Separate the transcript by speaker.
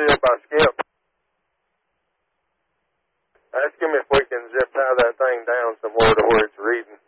Speaker 1: up by Skip. Ask him if we can zip tie that thing down some more to where it's reading.